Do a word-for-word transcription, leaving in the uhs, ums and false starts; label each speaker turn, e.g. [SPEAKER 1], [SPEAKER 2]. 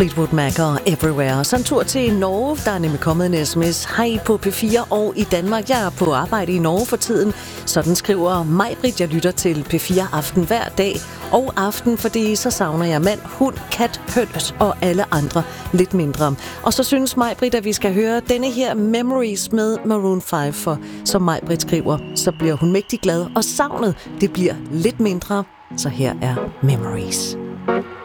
[SPEAKER 1] Fleetwood Mac og Everywhere. Så en tur til Norge. Der er nemlig kommet en sms. Hej på P fire og i Danmark. Jeg er på arbejde i Norge for tiden. Sådan skriver Maj-Brit. Jeg lytter til P fire Aften hver dag og aften, fordi så savner jeg mand, hund, kat, høns og alle andre lidt mindre. Og så synes Maj-Brit, at vi skal høre denne her Memories med Maroon fem, for som Maj-Brit skriver, så bliver hun mægtig glad, og savnet, det bliver lidt mindre. Så her er Memories.